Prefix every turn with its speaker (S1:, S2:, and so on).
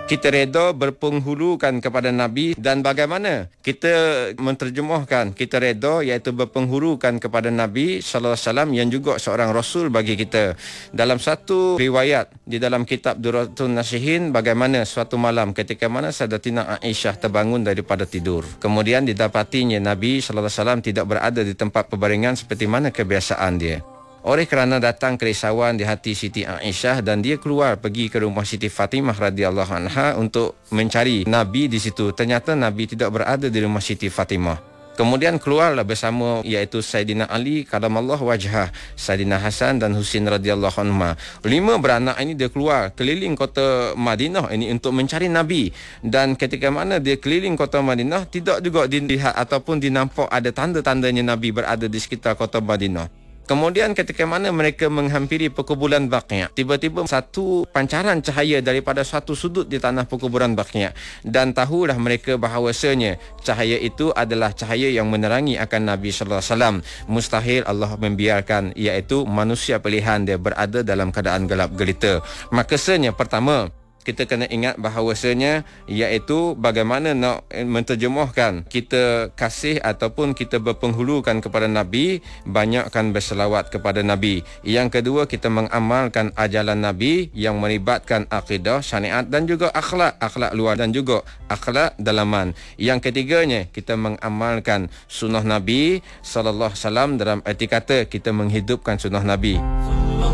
S1: Kita reda berpenghulukan kepada Nabi, dan bagaimana kita menterjemahkan kita reda iaitu berpenghulukan kepada Nabi sallallahu alaihi wasallam yang juga seorang rasul bagi kita. Dalam satu riwayat di dalam kitab Durratun Nasihin, bagaimana suatu malam ketika mana Sayyidatina Aisyah terbangun daripada tidur, kemudian didapatinya Nabi sallallahu alaihi wasallam tidak berada di tempat perbaringan seperti mana kebiasaan dia. Oleh kerana datang kerisauan di hati Siti Aisyah, dan dia keluar pergi ke rumah Siti Fatimah radhiyallahu anha untuk mencari Nabi di situ. Ternyata Nabi tidak berada di rumah Siti Fatimah. Kemudian keluarlah bersama iaitu Saidina Ali karamallahu wajhah, Saidina Hasan dan Husain radhiyallahu anhuma. 5 beranak ini dia keluar keliling kota Madinah ini untuk mencari Nabi. Dan ketika mana dia keliling kota Madinah, tidak juga dilihat ataupun dinampak ada tanda-tandanya Nabi berada di sekitar kota Madinah. Kemudian ketika mana mereka menghampiri perkuburan Baqi', tiba-tiba satu pancaran cahaya daripada satu sudut di tanah perkuburan Baqi', dan tahulah mereka bahawasanya cahaya itu adalah cahaya yang menerangi akan Nabi sallallahu alaihi wasallam. Mustahil Allah membiarkan iaitu manusia pilihan dia berada dalam keadaan gelap gelita. Makanya pertama, kita kena ingat bahawasanya iaitu bagaimana nak menterjemahkan kita kasih ataupun kita berpenghulukan kepada Nabi, banyakkan berselawat kepada Nabi. Yang kedua, kita mengamalkan ajaran Nabi yang melibatkan akidah, syariat dan juga akhlak luar dan juga akhlak dalaman. Yang ketiganya, kita mengamalkan sunnah Nabi sallallahu alaihi wasallam, dalam erti kata kita menghidupkan sunnah Nabi.